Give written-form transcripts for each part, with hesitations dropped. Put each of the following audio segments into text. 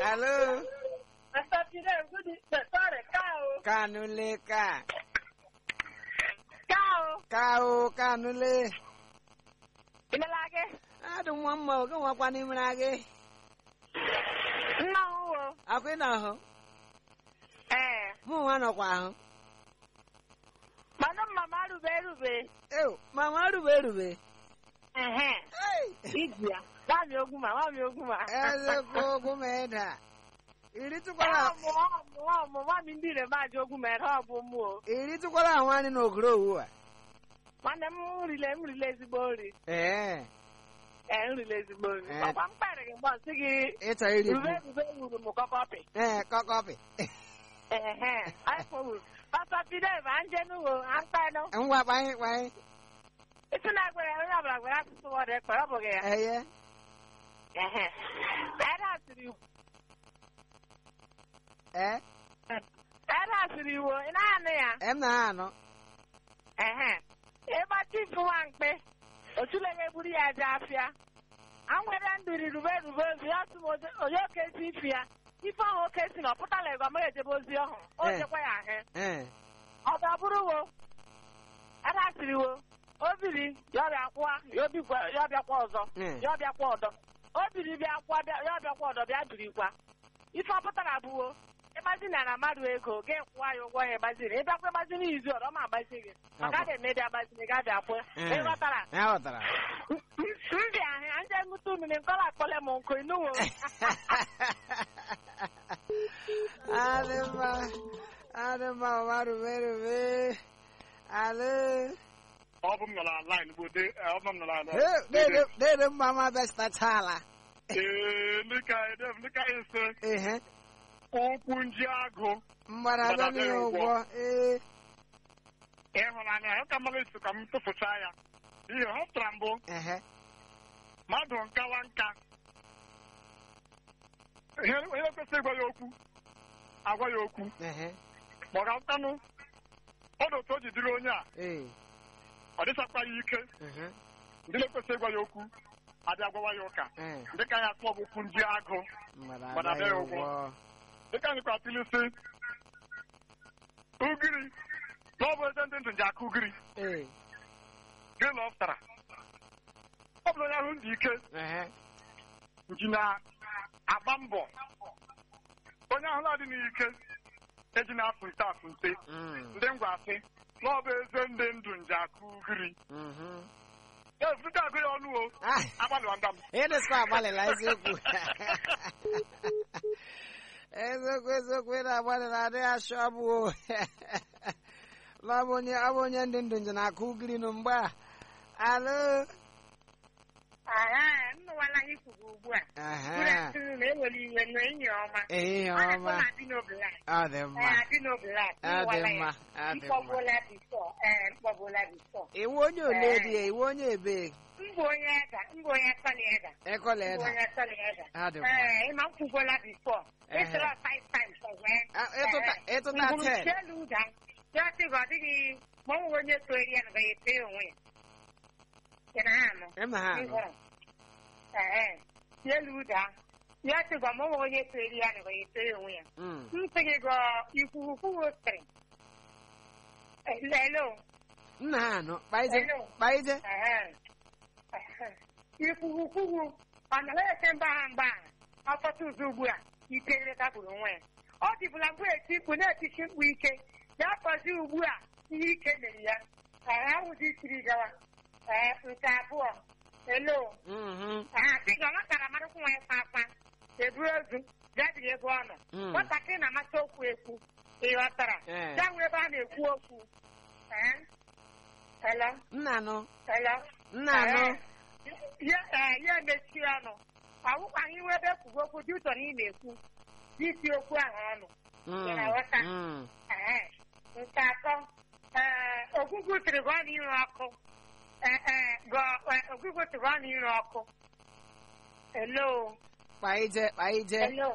Hello. Kanule ka. Kanule. Imelage? Adu mwamma ga wakwa ni mrage. No. Akwe na ho. Mu wa no kwa ho. Mana mama rube. Mama rube. Hey. Idia. Wami oguma. Eze ko gumeda. Iri tukwala. Mama mi ndire ma jogumeda obu mu o. Iri tukwala awani no gro wu a. Mana mu rile ezigbo nrile ezigbo nri. Papa m kpere gị mgbe nsị gị. Ịta iri. Rube wuru m kọkọpị. Kọkọpị. Anyị kpọwuru. Papa Fidel ma nje n'uwo antanụ. Ngwa kpanye. Isi na-agwara onye ọbụla gwara asụsụ wọdụ ekpere ọ bụghị ya. Eye. Ede asịrị iwo, ị na-anụ ya? Em na-anụ. Ịgba chifu nwa mkpe, otulega eburu ya aja afịa. A nwere ndụri rube ozi, ya sị m onye oke si ifi ya. Ife ọhụ oke si na ọpụtala ego ma ejebe ozi ọhụ. O jekwa ya ahụ. Ọ ga-abụrụ wo. Ede asịrị wo. O biri ya bịakwa ọzọ. Ya bịakwa ọdọ. O biri ya bịakwa ọdọ bịa birikwa. Ife ọ pụtara abụwo. Ịgbazina na mmadụ ego ga-ekwụwa ya ụgwọ ya ịgbaziri. Ịbịakwa ịgbaziri izu ọdọ ma agbazi gị. Maka a ga-emedi agbaziri gị abịa kwụ. Ịghọtara? Ịghọtara. Ndị ahụ anje ngụta umiri nkọla akpọle m nkụ inuwo. Adịmma ọma rube. Alo. Ọ bụ m nọ na line bụ Dede mama besta chala. Nika ise. Okwu nji agụ. Mgbada n'ụgwọ. Ịhụnanya ya ka mmadụ isi ka m tụfụcha ya. Ihe ọ pụtara mbụ. Mmadụ nkawa nka. Onye kwesịrị ịgwa ya okwu. Agwa ya okwu. Ma ọ ga-atanụ. Ọ dị otu o ji dịrị onye a. Ọ dịchakwa ya ike. Ndị na-ekwesịrị ịgwa ya okwu. Adị agwawa ya ụka. Ndị ka ya akpọ bụ okwu nji agụ. Mgbada ya ụgwọ. Dịka anyị kwatili si ugiri n'ọbụ eze ndị ndụ ji aka ugiri gịnị ọ pụtara ọ bụrụ onye ahụ ndị ike nji na-agba mbọ onye ahụ na-adị n'ike eji na-afụ nte ndị ngwa asị n'ọbụ eze ndị ndụ nji aka ugiri ezute agụ ya ọnụ o agbalịwa ndam ịdịsịkwa agbalịla eziokwu eziokwu na-agbalị na-adị ashọ abụọ ọ bụ onye ndị ndụ nje na-akụ ugiri nụ mgbe a. Alo. Nnụwala anyị kwuru ugbu a. Uru na ewere iwe na enyi ọma. Ehihie ọma. Ọ dị mma. Mkpọgbuola bifọ. Iwu onye ole dị ya, iwu onye ebe. Mbụ onye Ekọlieda. Ekọlieda. Ọ dị mma. Ịma nkwugola bifọ. Ịtụrụ 5 times ọzọ. Ịtụta 10. Ya sị gị ọ dịghị ma ọ nwere onye toeri ya na ga-ete onwe ya. Em na ha anọ. Elu ụda. Ya sị gị ma ọ nwere onye toeri ya na ga-ete onwe ya. Nsị gị gọ ikwukwuo sịrị. Hello. Nna ha anọ. Kpaije. Ikwukwuo. Ọ na-eke mba ha mgba a. Ọtụtụ ụzọ ugbu a. Ike nleta gburu onwe ya. Ọ dịbụla mgbe eti mkpu na-etisi mkpu ike. Ya kpọzi ugbu a ihe ike mere ya. Awụzi siri gawa. Nke abụọ. Hello. Sị gị ọ natara amarụkwụ nwa ya kpakpa. Eburu ozu. Jadiri ebe ọ nọ. Nwatakịrị na-amasị okwu ekwu. Ịghọtara. Ya nwee ebe a na-ekwu okwu. Hello. Nnanụ. Hello. Nnanụ. Ya emechie ọnụ. Ọwụkwa iwe ebe ekwugo okwu dị ụtọ na ị na-ekwu. Isi okwu ahụ ọnụ. Ịghọta. Nke atọ. Ogwugwu tiri gị ọ na-ịrụ ọkụ. Ogwugwu tiri ọ na-ịrụ ọkụ. Hello. Kpaije. Hello.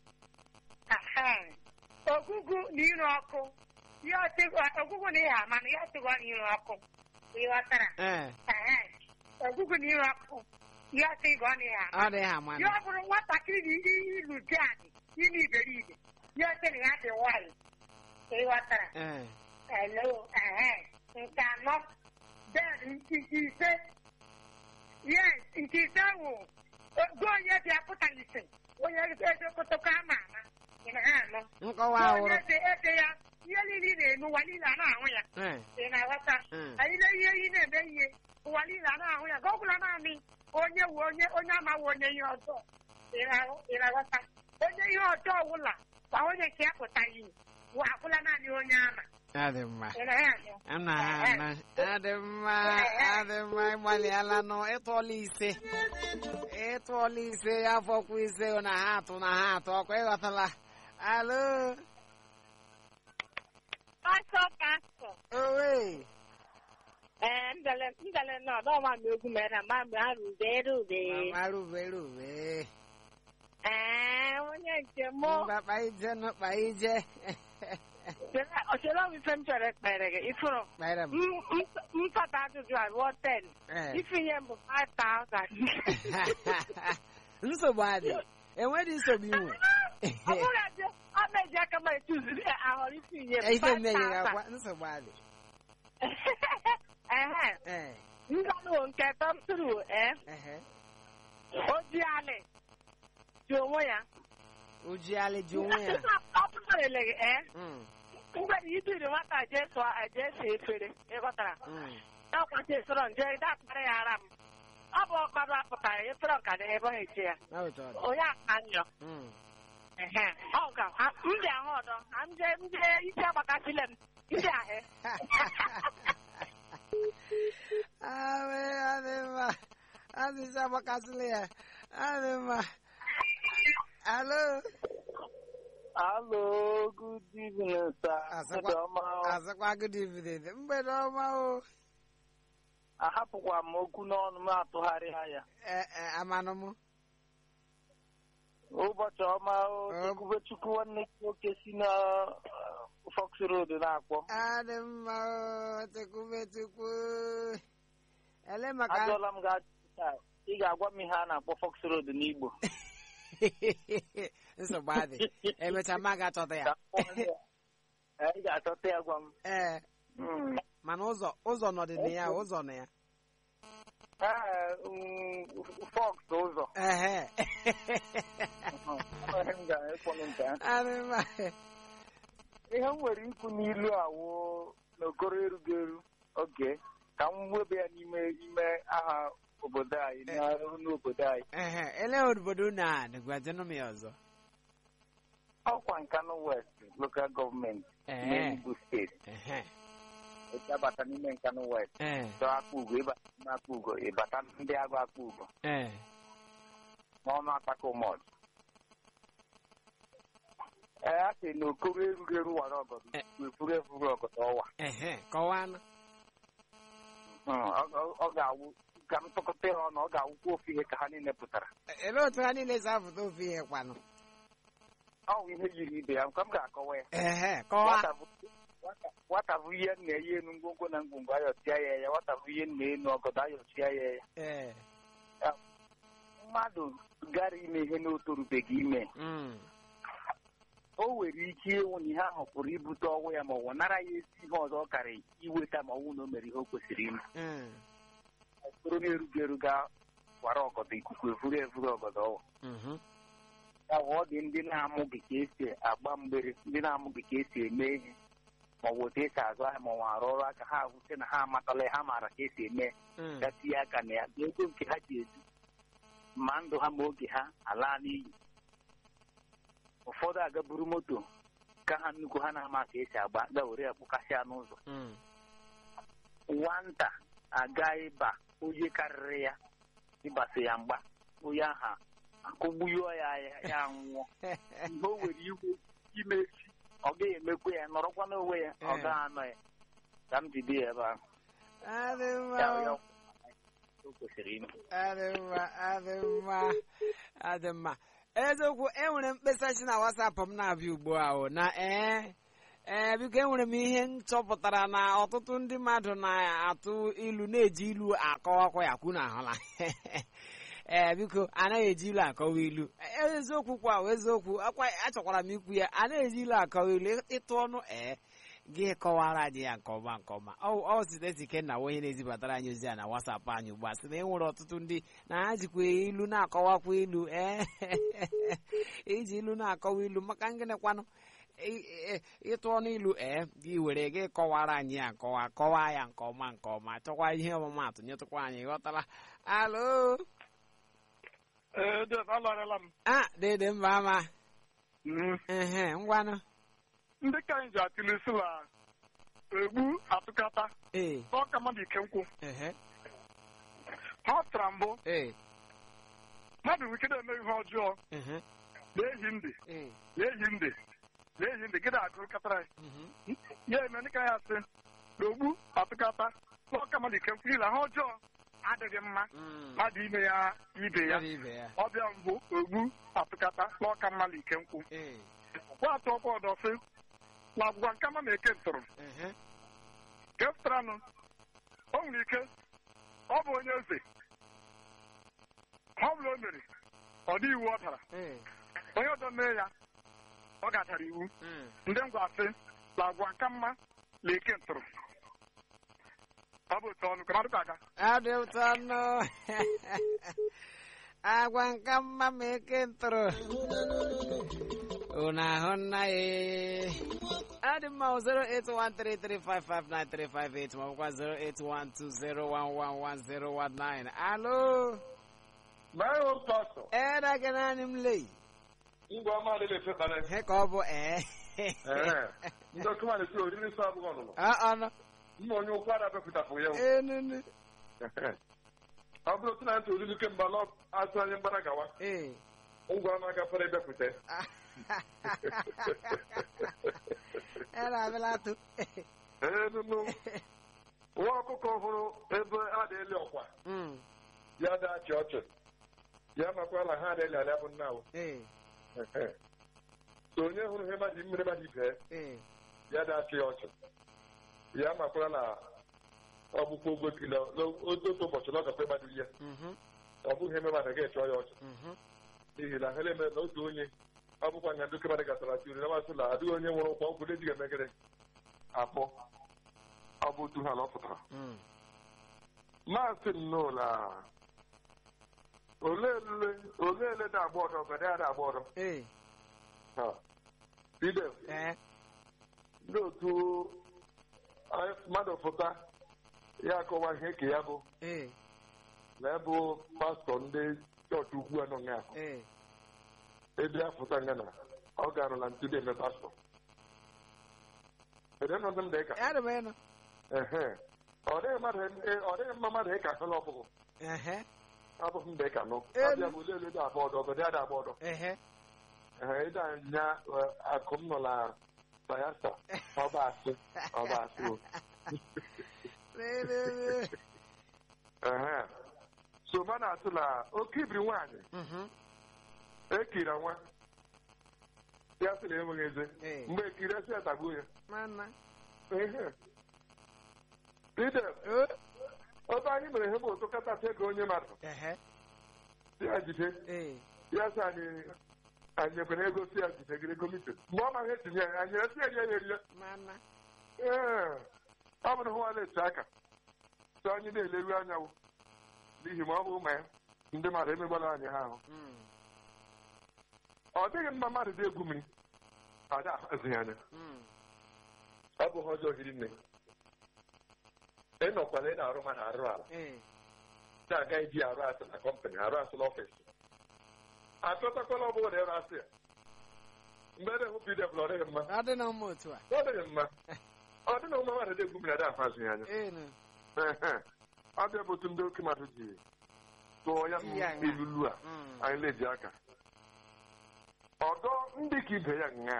Ogwugwu na ịrụ ọkụ. Ogwugwu na ihe ama na ya tiri ọ na ịrụ ọkụ. Ịghọtara. Ogwugwu na ịrụ ọkụ. ya sị gị ọ dịghị ama. Ọ dị ha mmanụ. Ya ọ bụrụ nwatakịrị dị ilu dị adị ime iberibe ya sị na ya dị nwanyị ịghọtara. Hello, nke anọ nke ise yes nke ise wụ oge onye dị apụtaghị ise onye ezokotoko ama ama ị na ha anọ nkọwa ahụrụ onye ede ya ihe niile ị na-eme ụwa niile a na-ahụ ya ị na-aghọta anyị lee ihe ị na-eme ihe ụwa niile a na-ahụ ya gọgụla naanị onye wu onye amaghị onye ihe ọzọ ị na-aghọta onye ihe ọjọọ ọbụla kwa onye nke ya pụtaghị wụ akwụla naanị onye ama. Adị mma. Adị mma ịgbalịala nọ ịtụọla ise ya fọkwa ise na ha atụ ọkwa ịghọtala. Alo. Owe. Ndale nọ dọwa m egwu mere na mama rube. Mama rube. Onye nke mụ. Kpa ije. Ochere m ife m chọrọ ekpere gị ifụrụ mfata ajụjụ a ruo 10 ifinye m bụ 5,000. Nsogbu adị enweghị nsogbu inwe ọ bụrụ eje ọ na-eji aka m etuziri ahọrọ ifinye m 5,000 nsogbu adị nganụ nke tọmtụrụ ojialị ji onwe ya ọ pụtara gị mgbe idiri nwata jee esi efere ịghọtara akwacha esoro nje dakpara ya ara m ọ bụ ọkpara apụtara efere ọka dị ebe ọ eche ya onye akpa nyọ m dị ahụ ọdọ ndị isi agbakasịle m ndị ahụ isi agbakasịle ya adị mma. Alo. Hello, good evening, sir. Asakwa good evening. Mgbede ọma o. Ahapụkwa m okwu n'ọnụ m atụgharị ya. Amanụ m. Ụbọchị ọma o. Chukwubechukwu nwanne nwoke si na Fox Road na-akpọ. Adị mma o, Chukwubechukwu. Ele maka. Ajọla m ga-achụta. Ị ga-agwa m ihe a na-akpọ Fox Road n'Igbo. Nsogbu adị emecha mma ga-achọta ya. Ị ga-achọta ya gwa m. Mana ụzọ nọdị na ya ụzọ na ya. Fox ụzọ. Ihe m nwere ikwu n'ilu awụ n'okoro erughị eru oge ka m webe ya n'ime aha obodo anyị n'obodo anyị. Ele obodo na dịgwajenụ m ya ọzọ. Ọkwa Nkanu West local gọọmenti n'Enugu steeti. Ịbata n'ime Nkanu West. Chọọ Akpa-Ugo ịbata n'ime Akpa-Ugo ịbata ndị agụ Akpa-Ugo. N'ọnụ Akpaka Ụmọdụ. A sị na okoro erughị eru wara ọgọdọ efuru ọgọdọ ọwa. Kọwanụ. Ọ ga-awụ ka m tụkọta ya ọnụ ọ ga-awụkwa ofu ihe ka ha niile pụtara. Elee otu ha niile si apụta ofu ihe kwanụ? Ọ bụ ihe yiri ibe ya ka m ga-akọwa ya. Kọwa. Nwata bụ ihe nna ya enu ngwongwo na ngwongwo ayọchịa ya nwata bụ ihe nna enu ọgọdọ ayọchịa ya. Mmadụ gara ime ihe na o torubeghị ime o nwere ike ịnwụ na ihe ahụ pụrụ ibute ọnwụ ya ma ọ nara ya esi ihe ọzọ ọ kara iweta ma ọnwụ na o mere ihe o kwesịrị ime. Okoro na-erughị eru ga wara ọgọdọ ikuku evuru ọgọdọ ọwa. Ya ọ dị ndị na-amụghị ka esi agba mgbere ndị na-amụghị ka esi eme ihe ma ọ bụ otu esi azụ ahịa ma ọ arụ ọrụ aka ha ahụte na ha amatala ha maara ka esi eme ya tinye aka na ya na ego nke ha ji ezu ma ndụ ha ma oge ha ala n'iyi. Ụfọdụ agaburu moto ka ha nnukwu ha na-ama ka esi agba ga were ya kpụkasị ya n'ụzọ. Nwata aga ịba onye karịrị ya ịbasa ya mgba onye aha akụgbuo ya nwụọ mgbe o nwere iwe imesi ọ gaghị emekwa ya nọrọkwa n'onwe ya ọ gaghị anọ ya ka m jide ya ebe ahụ o kwesịrị ime. Adị mma eziokwu enwere mkpesa si na WhatsApp m na-abịa ugbu a na biko enwere m ihe nchọpụtara na ọtụtụ ndị mmadụ na-atụ ilu na-eji ilu akọwakwa ya kwu na ahụla biko anaghị eji ilu akọwa ilu eziokwu kwa eziokwu akwa achọkwara m ikwu ya a na-eji ilu akọwa ilu ịtụ ọnụ gị kọwara anyị ya nke ọma ọ site Ikenna onye na-ezibatara anyị ozi a na WhatsApp anyị ugbu a sị na e nwere ọtụtụ ndị na ha jikwa ilu na-akọwakwa ilu iji ilu na-akọwa ilu maka ngịnịkwanụ ịtụ ọnụ ilu gị were gị kọwara anyị ya kọwaa ya nke ọma chọkwa ihe ọmụmatụ nyetụkwa anyị ghọtara. Alo dede mba ama ngwanụ ndị ka anyị ji atụle isi la egbu atụkata ọka mmadụ ike nkwụ ha tara mbụ mmadụ nwere ike na-eme ihe ọjọọ na-ehi ndị gịda agụrụ katara ya eme ndị ka ya sị na ogbu atụkata ọka mmadụ ike nkwụ ile ha ọjọọ adịghị mma mmadụ ime ya ibe ya ọbịa mbụ ogbu atụkata n'ọka mmadụ ike nkwụ atụ ọkwa ọdọsị na agwụgwa nke ama na-eke ntụrụ nke pụtaranụ o nwere ike ọ bụ onye eze ọ bụla o mere ọ dị iwu ọ dara onye ọzọ mee ya ọ gatara iwu ndị ngwasị na agwa nka mma na-eke ntụrụ ọ bụ otu ọnụ ka mmadụ aga adị ụtọ ọnụ agwa nka mma ma eke ntụrụ unu ahụ nna ya adị mma 08133559358 maọbụkwa 08120111019. Alo gị naanị m lei he ka ọ bụ enunu ọ bụrụ otu na ntị oriri kemgbe atụ anyị mgbara gawa ngwa ọma gafere bịapụta nwa ọkụkọ hụrụ ebe a na-eli ọkwa ya dachi ọchị ya makwala ha na-eli ala bụ nna so onye hụrụ ihe mmadụ mmiri mmadụ ibe ya dachi ọchị ya makwala na ọ bụkwa ogbe kilo otu ụbọchị na ọ gafe mmadụ ihe ọ bụghị eme mmadụ ga-eche ya ọchị n'ihi na ha eme na otu onye ọ bụkwa nya ndoke mmadụ gatara tiri na masị na adịghị onye nwere ụkwa ọkwụ ejighị emegere akpọ ọ bụ otu ha na ọ pụtara maasị nnọọ na ole da agba ọdọ ọgọdọ ya da agba ọdọ Fidel ndị otu mmadụ pụta ya akọwa ihe ka ya bụ na ebụ pastọ ndị chọọchị ukwu anọ nga ahụ ebe ya pụta nga na ọ gara na ntụde eme pastọ ọ dịghị mma mmadụ ịka ahụla ọbụghụ abụghị mgbe ịka nụ ọbịa bụ ole da abụọ ọdọ ọgọdọ ya da abụọ ọdọ ịda nya akụ m nọ na sayasa ọba asị so ma na-atụ na oke ibiri nwaanyị ekiri nwa ya sị na enweghị eze mgbe ekiri esi atagbuo ya obe anyị mere ihe bụ otu kachasị ego onye mmadụ si ya jide ya sị anyị ekwere ego si ya jide gịrị ego mite mgbe ọ maghị etinye ya anyị esi eri ya erie ọ bụrụ hụ ala eche aka so anyị na-eleru anyanwụ n'ihi ma ọ bụ ma ya ndị mmadụ emegbara anyị ha ahụ ọ dịghị mma mmadụ dị egwu mmiri ada ahazighị anya ọ bụ ha ọjọọ hiri nne ịnọkwala ị na-arụ mmadụ arụ ala na-aga iji arụ asị na kọmpanị arụ asị n'ọfịs achọtakwala ọ bụla na ịrụ asị ya mgbe na-ehụ pdf na ọ dịghị mma ọ dịghị mma ọ dị na ụmụ mmadụ dị egwu mmiri ada ahazighị anya ọ bịa bụ otu ndị oke mmadụ ji tụọ ya ilulu a anyị na-eji aka ọdọ ndị ka ibe ya nga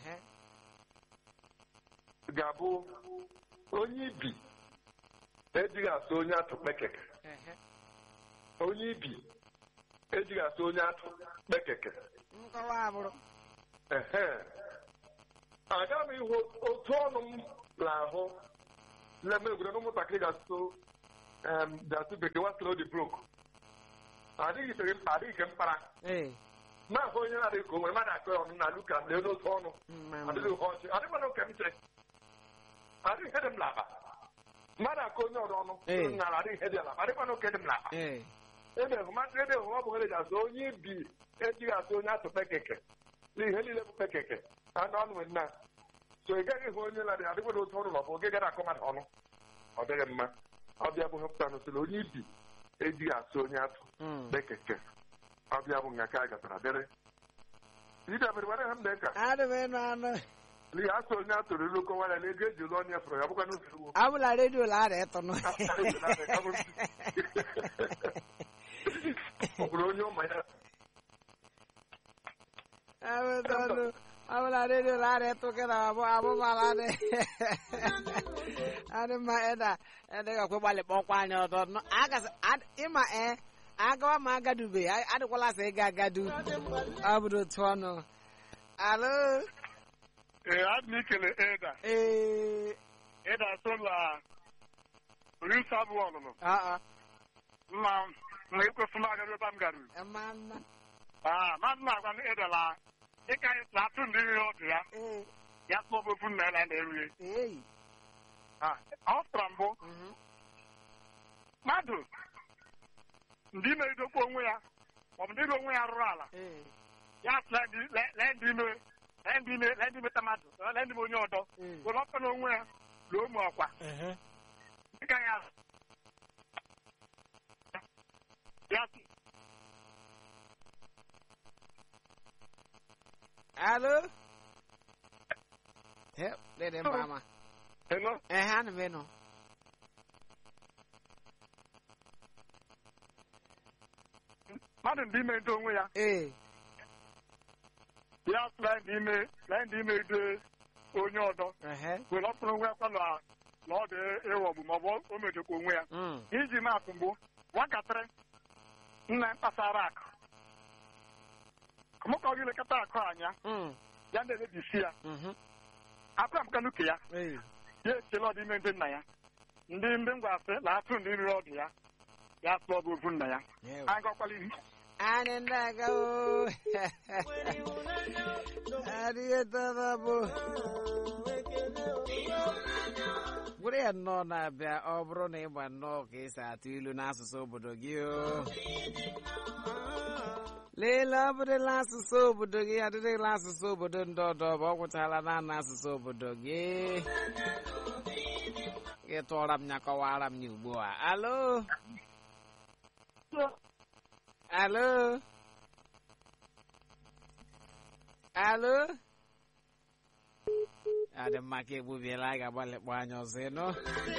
ga-abụ onye ibi ejighị asụ onye atụ kpekeke onye ibi ejighị asụ onye atụ kpekeke aga m ihu otu ọnụ m na-ahụ leme egwure na ụmụntakịrị ga-asụ bekee wasịrị odi brok adịghị itere mkpa adịghị ike mkpara ma ahụ onye na-adịghị ka o nwere mmadụ akọ ọnụ na luka lee n'otu ọnụ adịghị ụha ọchị adịghị oke m chere adịghị ihe dị m lakpa mmadụ akọ onye ọrụ ọnụ nara adịghị ihe dị alakpa adịghị oke dị m lakpa ebe hụ ọ bụ ji asụ onye ibi ejighị asụ onye atụ pekeke n'ihe niile bụ pekeke anụ ọnụ nwe nna so ị gaghị hụ onye na-adịghị adịghị n'otu ọnụ ma ọ bụ oge gara akọ mmadụ ọnụ ọ dịghị mma ọbịa bụ hụpụta n'usoro onye ibi ejighị asụ onye atụ pekeke ọbịa bụ nga ka gatara dịrị idebere were ha m dị ka ihe asụ onye atụrụ ilu kọwara na ego eji ụlọ onye fụrụ ya bụkwa n'usoro ugbo abụla redio lara ịtụnụ ọ bụrụ onye ụmụ ya abụla redio lara ịtụke na abụmala adị mma edegakwe gbalị kpọkwa anya ọdọ ịma agawa ma agadube adịkwala sị ịga agadu ọ bụrụ otu ọnụ alo adị m ikele Eda Eda sola orisa bụ ọlụlụ mma ekwesị m agarụ ebe m garuru mmadụ na-agwa m Eda la ịka na-atụ ndị ihe ọdụ ya ya kpọọ ofu nna ya na-erughe ọ pụtara mbụ mmadụ ndị na-edokwa onwe ya maọbụ ndị onwe ya rụrụ ala ya lee ndị meta mmadụ lee ndị onye ọdọ were ọkpa na onwe ya lụọ ụmụ ọkwa dịka ya alo dede mama ana meno mmadụ ndị ime ndị onwe ya ya lee ndị ime ide onye ọdọ were ọkpụrụ onwe ya kwa na ọ dị ịghọgbu maọbụ o mejọkwa onwe ya iji maatụ mbụ nwatakịrị nna mkpasara akụ mụka ọ gị lekọta akụ anya ya na-emebisi ya akwa mka nuke ya ya echela ọdịime ndị nna ya ndị ngwa asị na atụ ndị nri ọdụ ya ya tụọ bụ ovu nna ya agakwala ihu anyị na-aga bụrụ ya nnọọ na-abịa ọ bụrụ na ịgba nnọọ ka esi atụ ilu n'asụsụ obodo gị lelee ọ bụrụla asụsụ obodo gị adịrịla asụsụ obodo ndị ọdọ bụ ọ gwụchala naanị asụsụ obodo gị gị tụọra m ya kọwara m ya ugbu a alo adị mma ka egbubiela a ga-agbalị kpọ anya ọzọ ịnụ